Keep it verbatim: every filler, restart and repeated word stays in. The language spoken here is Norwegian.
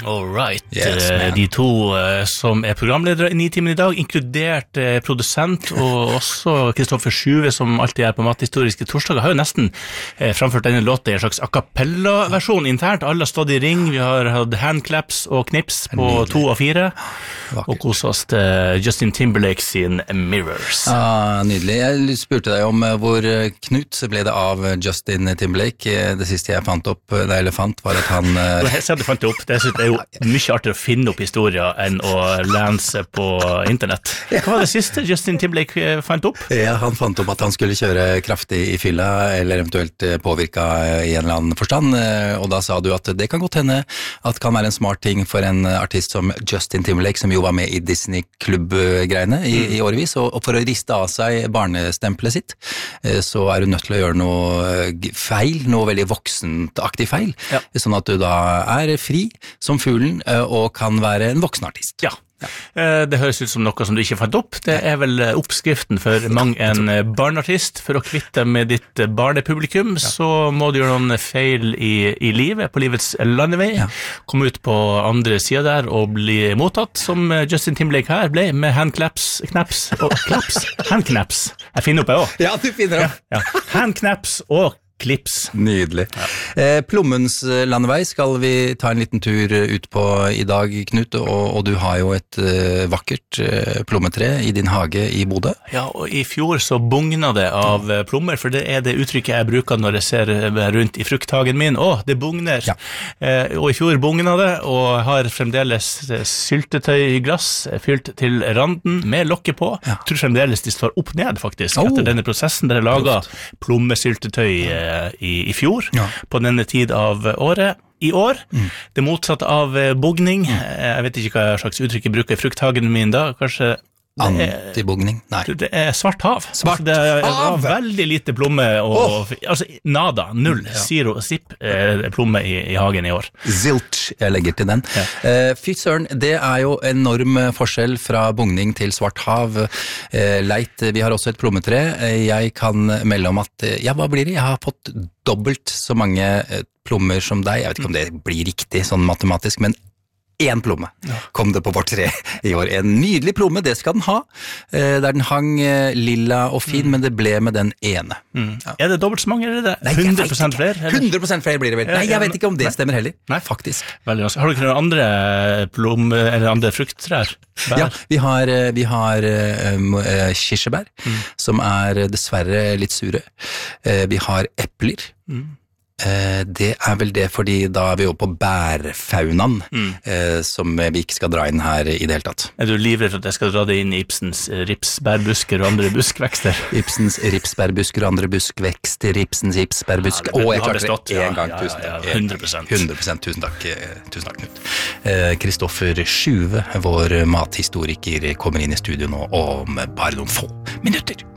All right. Yes, man. De to som er programledere i Nitimen i dag, inkludert produsent og også Kristoffer Sjuve, som alltid er på Mathistoriske torsdager, har jo nesten framført denne låten i en slags a cappella-versjon internt. Alle har stått i ring, vi har hatt handclaps og knips på nydelig. To og fire, vakkert. Og kos oss til Justin Timberlake sin Mirrors. Ah, nydelig. Jeg spurte deg om hvor Knut ble det av Justin Timberlake. Det siste jeg fant opp, det elefant, var at han... Jeg ser du fant det opp. Det er jo mye artigere å finne opp historier enn å lese på internett. Hva var det siste Justin Timberlake fant opp? Ja, han fant opp at han skulle kjøre kraftig i fylla, eller eventuelt påvirka i en eller annen forstand, og da sa du at det kan godt hende at det kan være en smart ting for en artist som Justin Timberlake, som jo var med i Disney-klubb-greiene i, i årevis, og, og for å riste av seg barnestempelet sitt, så er du nødt til å gjøre noe feil, noe veldig voksentaktig feil, ja. Sånn at du da er fri som fuglen og kan være en voksen artist. Ja. Ja. Det høres ut som noe som du ikke fant opp. Det er vel oppskriften for mange en barneartist. For å kvitte med ditt barnepublikum, ja. Så må du gjøre noen feil i, i livet, på livets landevei. Ja. Komme ut på andre siden der og bli mottatt, som Justin Timberlake her ble, med handclaps, knaps og klaps. Handknaps. Jeg finner opp jeg også. Ja, du finner opp. Ja, ja. Handknaps og klips. Nydelig. Ja. Eh, Plommens landevei skal vi ta en liten tur ut på i dag, Knut, og, og du har jo et uh, vakkert uh, plommetre i din hage i Bodø. Ja, og i fjor så bugna det av uh, plommer, for det er det uttrykket jeg bruker når jeg ser uh, rundt i frukthagen min. Å, det bugner. Ja. Eh, og i fjor bugna det, og har fremdeles uh, syltetøyglass fylt til randen med lokket på. Ja. Jeg tror fremdeles de står opp ned, faktisk, oh. etter denne prosessen der jeg laget plommesyltetøy uh, I, i fjor, ja. På denne tid av året. I år, mm. det motsatte av bugning, mm. jeg vet ikke hva slags uttrykk jeg bruker i frukthagen min da, kanskje antibugning, nei. Det er svart hav. Svart altså, det er, hav! Veldig lite plomme, og, oh. altså nada, null, ja. Zero, zipp eh, plomme i, i hagen i år. Zilch, jeg legger til den. Ja. Eh, Fy søren, det er jo enorm forskjell fra bugning til svart hav. Eh, leit, vi har også et plommetre. Jeg kan melde om at, ja, hva blir det? Jeg har fått dobbelt så mange plommer som deg. Jeg vet ikke om det blir riktig sånn matematisk, men en plomme ja. Kom det på vårt tre i år. En nydelig plomme, det skal den ha. Eh, der den hang eh, lilla og fin, mm. men det ble med den ene. Mm. Ja. Er det dobbelt så mange, eller er det? Nei, hundre prosent flere? Eller? hundre prosent flere blir det vel. Nei, jeg vet ikke om det stemmer heller. Nei, faktisk. Veldig rask. Har du ikke noen andre plomme, eller andre frukttrær? Bær? Ja, vi har, vi har um, kirsebær, mm. som er dessverre litt sure. Uh, vi har epler. Mm. Eh, det er vel det, fordi da er vi jo på bærfaunaen, mm. eh, som vi ikke skal dra inn her i det hele tatt. Er du livredd for at jeg skal dra det inn i Ibsens ripsbærbusker og andre buskvekster? Ibsens ripsbærbusker og andre buskvekster, Ibsens ripsbærbusker. Å, ja, jeg klarte det en gang, ja, tusen takk. Ja, ja, hundre prosent. hundre prosent, tusen takk, tusen takk, Knut. Kristoffer eh, Sjuve, vår mathistoriker, kommer inn i studio nå om bare noen få minutter.